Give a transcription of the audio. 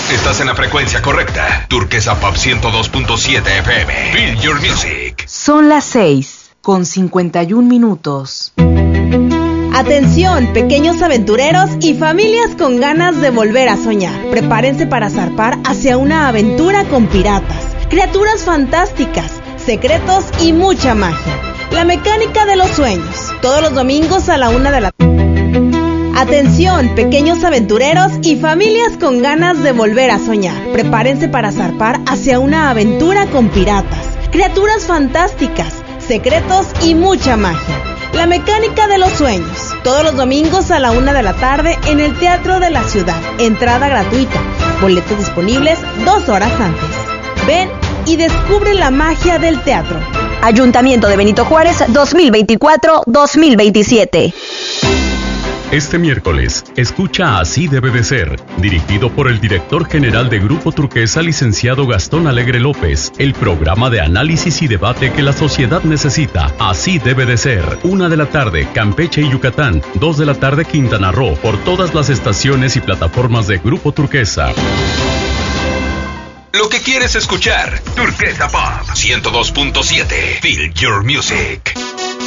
Estás en la frecuencia correcta. Turquesa Pop 102.7 FM. Feel your music. Son las 6:51. Atención, pequeños aventureros y familias con ganas de volver a soñar. Prepárense para zarpar hacia una aventura con piratas, criaturas fantásticas, secretos y mucha magia. La mecánica de los sueños. Todos los domingos a la 1 de la tarde. Atención, pequeños aventureros y familias con ganas de volver a soñar. Prepárense para zarpar hacia una aventura con piratas, criaturas fantásticas, secretos y mucha magia. La mecánica de los sueños. Todos los domingos a la 1 de la tarde en el Teatro de la Ciudad. Entrada gratuita. Boletos disponibles 2 horas antes. Ven y descubre la magia del teatro. Ayuntamiento de Benito Juárez 2024-2027. Este miércoles, escucha Así debe de ser, dirigido por el director general de Grupo Turquesa, licenciado Gastón Alegre López, el programa de análisis y debate que la sociedad necesita. Así debe de ser. 1 de la tarde, Campeche y Yucatán. 2 de la tarde, Quintana Roo, por todas las estaciones y plataformas de Grupo Turquesa. Lo que quieres escuchar. Turquesa Pop 102.7. Feel your music.